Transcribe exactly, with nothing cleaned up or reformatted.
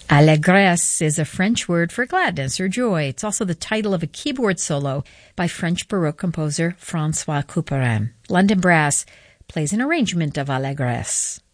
Allégresse is a French word for gladness or joy. It's also the title of a keyboard solo by French Baroque composer François Couperin. London Brass plays an arrangement of Allégresse.